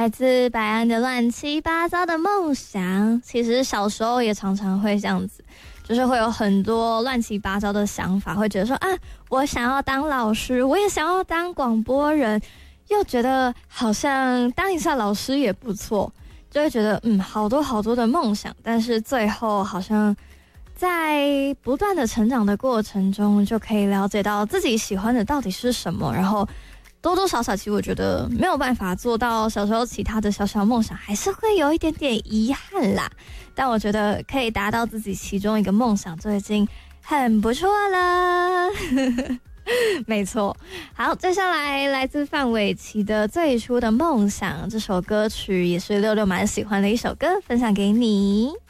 来自白安的乱七八糟的梦想。其实小时候也常常会这样子，就是会有很多乱七八糟的想法，会觉得说啊，我想要当老师，我也想要当广播人，又觉得好像当一下老师也不错，就会觉得好多好多的梦想，但是最后好像在不断的成长的过程中，就可以了解到自己喜欢的到底是什么，然后多多少少其实我觉得没有办法做到小时候其他的小小梦想，还是会有一点点遗憾啦，但我觉得可以达到自己其中一个梦想就已经很不错了。没错。好，接下来来自范玮琪的最初的梦想，这首歌曲也是六六蛮喜欢的一首歌，分享给你。